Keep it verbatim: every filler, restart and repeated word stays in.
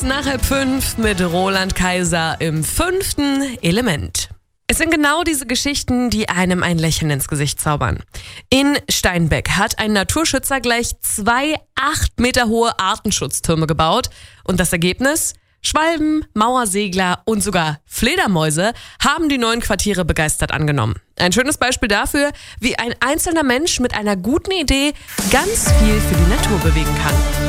Nach halb fünf mit Roland Kaiser im fünften Element. Es sind genau diese Geschichten, die einem ein Lächeln ins Gesicht zaubern. In Steinbeck hat ein Naturschützer gleich zwei acht Meter hohe Artenschutztürme gebaut. Und das Ergebnis? Schwalben, Mauersegler und sogar Fledermäuse haben die neuen Quartiere begeistert angenommen. Ein schönes Beispiel dafür, wie ein einzelner Mensch mit einer guten Idee ganz viel für die Natur bewegen kann.